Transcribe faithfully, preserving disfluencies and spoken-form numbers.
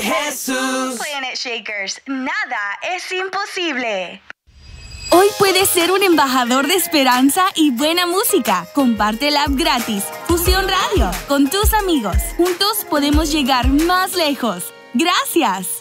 Jesús. Planet Shakers, nada es imposible. Hoy puedes ser un embajador de esperanza y buena música. Comparte la app gratis, Fusión Radio, con tus amigos. Juntos podemos llegar más lejos. ¡Gracias!